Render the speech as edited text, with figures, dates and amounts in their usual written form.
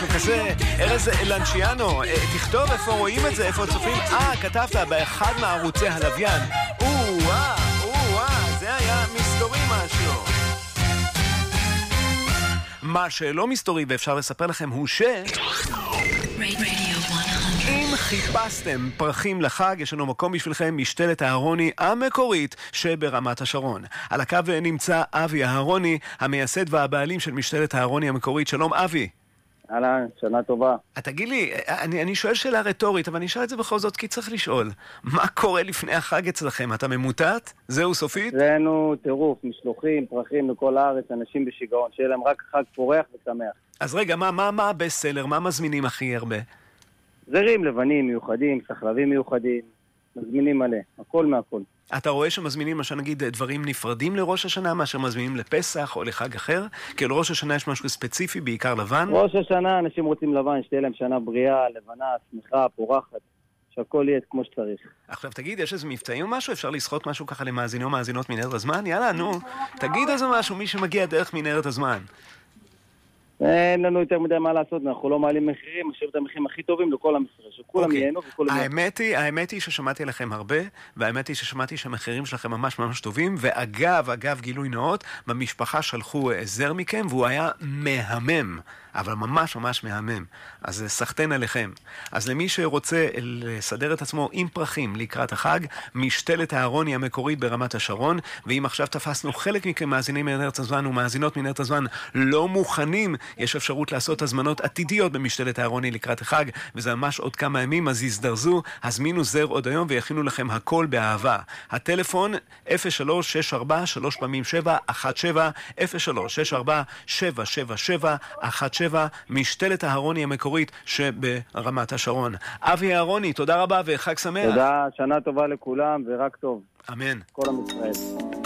כזה, ארז לנצ'יאנו, תכתוב איפה רואים את זה, איפה צופים. כתבת באחד מערוצי הלוויין. זה היה מסתורי משהו. מה שלא מסתורי ואפשר לספר לכם הוא אם חיפשתם פרחים לחג, יש לנו מקום בשבילכם, משתלת אהרוני המקורית שברמת השרון. על הקו נמצא אבי אהרוני, המייסד והבעלים של משתלת אהרוני המקורית. שלום אבי. אהלן, שנה טובה. תגיד לי, אני שואל שאלה רטורית, אבל אני אשאל את זה בכל זאת כי צריך לשאול. מה קורה לפני החג אצלכם? אתה ממוטט? זהו סופית? אצלנו טירוף, משלוחים, פרחים לכל הארץ, אנשים בשיגעון, שיהיה להם רק חג פורח ושמח. אז רגע, מה הבסט-סלר? מה מזמינים הכי הרבה? זרים לבנים מיוחדים, סחלבים מיוחדים, מזמינים מלא, הכל מהכל. אתה רואה שמזמינים, מה שנגיד, דברים נפרדים לראש השנה, מה שמזמינים לפסח או לחג אחר? כי לראש השנה יש משהו ספציפי, בעיקר לבן? ראש השנה, אנשים רוצים לבן, שתהיה להם שנה בריאה, לבנה, שמחה, פורחת, שהכל יהיה כמו שצריך. עכשיו תגיד, יש איזה מבצעים או משהו? אפשר לסחוט משהו ככה למאזינים או מאזינות מנהרת הזמן? יאללה, נו, תגיד איזה משהו, מי שמגיע דרך מנהרת הזמן. אין לנו יותר מדי מה לעשות, אנחנו לא מעלים מחירים, משאיר את המחירים הכי טובים לכל המסחר, שכולם ייהנו וכולם ייהנו. האמת היא ששמעתי לכם הרבה, והאמת היא ששמעתי שהמחירים שלכם ממש טובים, ואגב, גילוי נאות, במשפחה שלחו זר מכם, והוא היה מהמם, אבל ממש מהמם. אז סחטן עליכם. אז למי שרוצה לסדר את עצמו עם פרחים לקראת החג, משתלת אהרוני המקורית ברמת השרון, ואם עכשיו תפסנו חלק מכם מאזינים מנהרת הזמן ומאזינות מנהרת הזמן לא מוכנים, יש אפשרות לעשות הזמנות עתידיות במשתלת אהרוני לקראת החג, וזה ממש עוד כמה ימים, אז יזדרזו, הזמינו זר עוד היום ויכינו לכם הכל באהבה. הטלפון 0364-3x717, 0364-777-17, משתלת אהרוני המקורית שברמת השרון. אבי אהרוני, תודה רבה וחג שמח. תודה, שנה טובה לכולם ורק טוב. אמן. כל עם ישראל.